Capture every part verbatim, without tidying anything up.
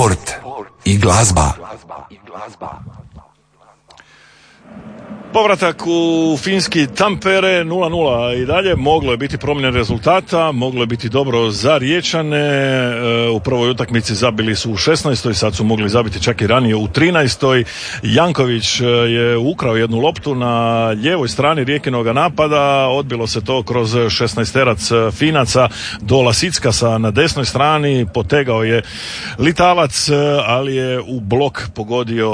sport i glazba. Povratak u finski Tampere nula nula i dalje. Moglo je biti promjena rezultata, moglo je biti dobro za Riječane. U prvoj utakmici zabili su u šesnaestoj, sad su mogli zabiti čak i ranije u trinaestoj. Janković je ukrao jednu loptu na lijevoj strani Rijekinoga napada, odbilo se to kroz šesnaesterac Finaca do Lasickasa na desnoj strani, potegao je Litavac, ali je u blok pogodio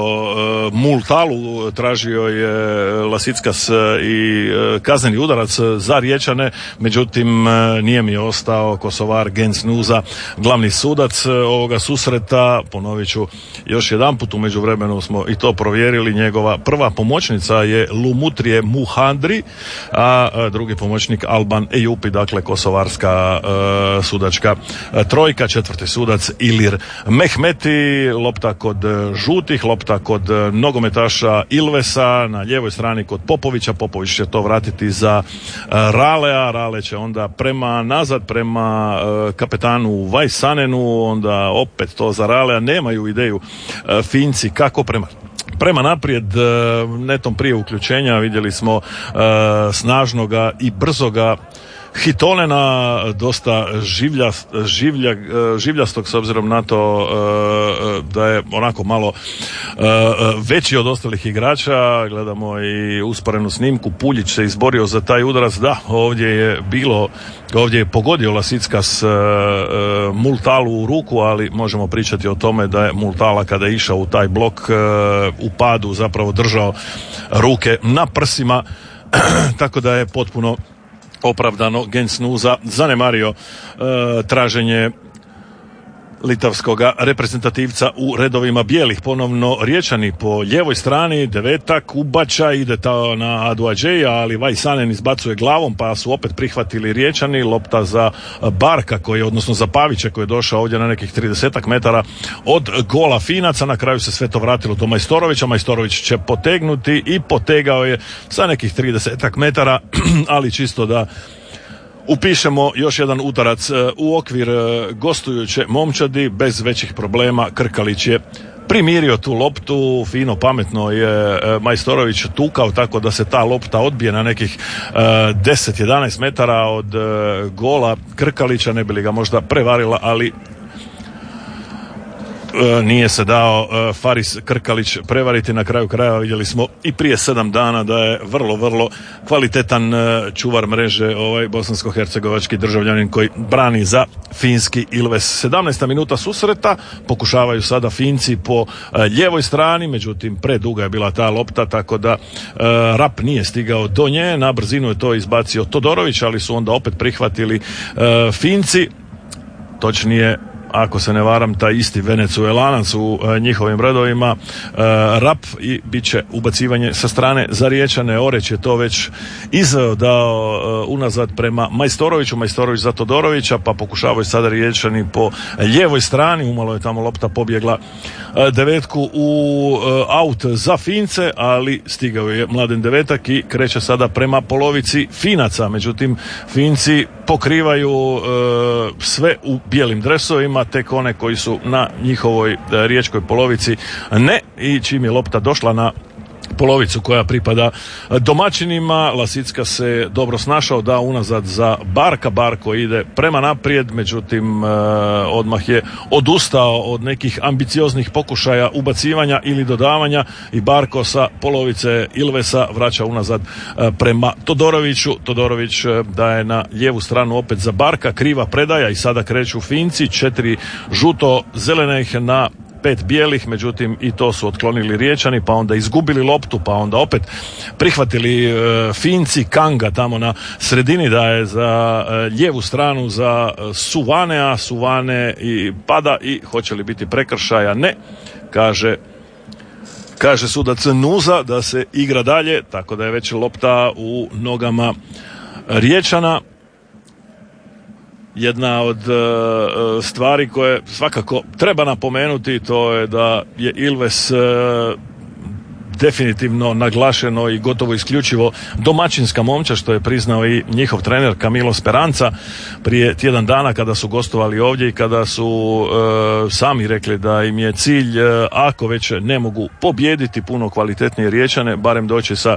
Multalu, tražio je Lasickas i kazneni udarac za Riječane, međutim nije mi ostao Kosovar Gens Nuza, glavni sudac ovoga susreta. Ponovit ću još jedanput, u međuvremenu smo i to provjerili, njegova prva pomoćnica je Lumutrije Muhandri, a drugi pomoćnik Alban Ejupi, dakle kosovarska uh, sudačka trojka. Četvrti sudac Ilir Mehmeti. Lopta kod žutih, lopta kod nogometaša Ilvesa na lijevoj strani kod Popovića. Popović će to vratiti za Ralea. Rale će onda prema nazad, prema kapetanu Vajsanenu, onda opet to za Ralea. Nemaju ideju Finci kako prema Prema naprijed. Netom prije uključenja vidjeli smo uh, snažnoga i brzoga Hitonena, dosta življa, življa, življastog s obzirom na to da je onako malo veći od ostalih igrača. Gledamo i usporenu snimku, Puljić se izborio za taj udarac. Da, ovdje je bilo, ovdje je pogodio Lasickas Multalu u ruku, ali možemo pričati o tome da je Multala kada je išao u taj blok u padu zapravo držao ruke na prsima, tako da je potpuno opravdano Gens Nuza zanemario e, traženje litavskoga reprezentativca u redovima bijelih. Ponovno Riječani po lijevoj strani, Devetak ubača, ide ta na Aduadžeja, ali Vajsanen izbacuje glavom, pa su opet prihvatili Riječani. Lopta za Barka, koji, odnosno za Pavića, koji je došao ovdje na nekih tridesetak metara od gola Finaca. Na kraju se sve to vratilo do Majstorovića. Majstorović će potegnuti i potegao je sa nekih tridesetak metara, ali čisto da upišemo još jedan udarac u okvir gostujuće momčadi bez većih problema. Krkalić je primirio tu loptu, fino pametno je Majstorović tukao tako da se ta lopta odbije na nekih deset do jedanaest metara od gola Krkalića, ne bi li ga možda prevarila, ali nije se dao Faris Krkalić prevariti. Na kraju krajeva vidjeli smo i prije sedam dana da je vrlo, vrlo kvalitetan čuvar mreže ovaj bosansko-hercegovački državljanin koji brani za finski Ilves. sedamnaesta minuta susreta, pokušavaju sada Finci po lijevoj strani, međutim preduga je bila ta lopta, tako da Rap nije stigao do nje. Na brzinu je to izbacio Todorović, ali su onda opet prihvatili Finci, točnije ako se ne varam taj isti Venecuelanac u e, njihovim redovima, e, Rap, i bit će ubacivanje sa strane za Riječane. Oreć je to već izveo, dao e, unazad prema Majstoroviću, Majstorović za Todorovića, pa pokušavaju sada Riječani po lijevoj strani. Umalo je tamo lopta pobjegla e, Devetku u e, aut za Fince, ali stigao je Mladen Devetak i kreće sada prema polovici Finaca. Međutim, Finci pokrivaju e, sve u bijelim dresovima, tek one koji su na njihovoj riječkoj polovici ne, i čim je lopta došla na polovicu koja pripada domaćinima, Lasicka se dobro snašao, da unazad za Barka. Barko ide prema naprijed, međutim eh, odmah je odustao od nekih ambicioznih pokušaja ubacivanja ili dodavanja i Barko sa polovice Ilvesa vraća unazad eh, prema Todoroviću. Todorović eh, daje na lijevu stranu opet za Barka, kriva predaja i sada kreću Finci, četiri žuto zelenih na pet bijelih, međutim i to su otklonili Riječani, pa onda izgubili loptu, pa onda opet prihvatili e, Finci. Kanga tamo na sredini daje za e, lijevu stranu za e, Suvanea, Suvane i pada, i hoće li biti prekršaja? Ne, kaže kaže sudac Nuza da se igra dalje, tako da je već lopta u nogama Riječana. Jedna od uh, stvari koje svakako treba napomenuti, to je da je Ilves uh, definitivno naglašeno i gotovo isključivo domaćinska momčad, što je priznao i njihov trener Camilo Speranza prije tjedan dana kada su gostovali ovdje i kada su e, sami rekli da im je cilj, e, ako već ne mogu pobijediti puno kvalitetnije Riječane, barem doći sa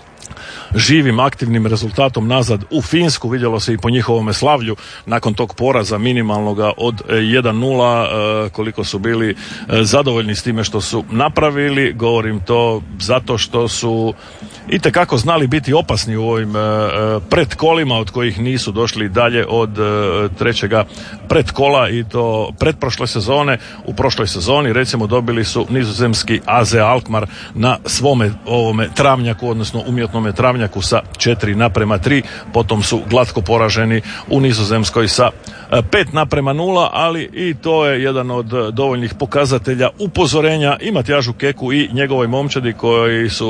živim, aktivnim rezultatom nazad u Finsku. Vidjelo se i po njihovome slavlju nakon tog poraza minimalnoga od jedan nula, koliko su bili zadovoljni s time što su napravili. Govorim to zato što su itekako znali biti opasni u ovim predkolima od kojih nisu došli dalje od trećega predkola, i to pretprošle sezone. U prošloj sezoni recimo dobili su nizozemski A Z Alkmaar na svome ovome travnjaku, odnosno umjetnome travnjaku sa četiri naprema tri, potom su glatko poraženi u Nizozemskoj sa pet naprema nula, ali i to je jedan od dovoljnih pokazatelja upozorenja i Matjažu Keku i njegovoj momčadi, koji su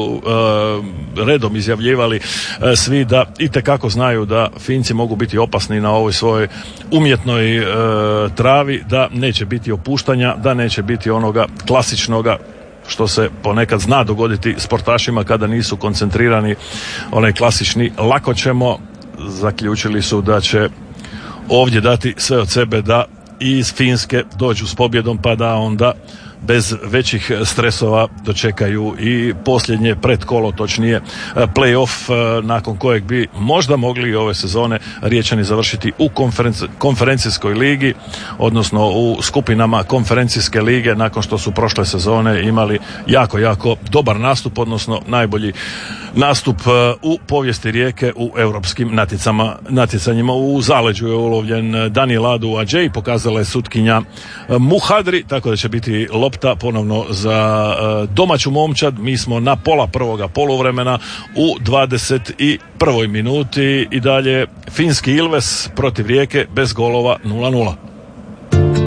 uh, redom izjavljivali uh, svi da itekako znaju da Finci mogu biti opasni na ovoj svojoj umjetnoj uh, travi, da neće biti opuštanja, da neće biti onoga klasičnoga što se ponekad zna dogoditi sportašima kada nisu koncentrirani, onaj klasični lako ćemo. Zaključili su da će ovdje dati sve od sebe da i iz Finske dođu s pobjedom, pa da onda bez većih stresova dočekaju i posljednje predkolo, točnije play-off, nakon kojeg bi možda mogli ove sezone Riječani završiti u konferenci, konferencijskoj ligi, odnosno u skupinama konferencijske lige, nakon što su prošle sezone imali jako, jako dobar nastup, odnosno najbolji nastup u povijesti Rijeke u europskim natjecama, natjecanjima. U zaleđu je ulovljen Daniel Adu Adžej, pokazala je sutkinja Muhadri, tako da će biti lopta ponovno za domaću momčad. Mi smo na pola prvoga poluvremena u dvadeset prvoj minuti i dalje finski Ilves protiv Rijeke bez golova nula nula.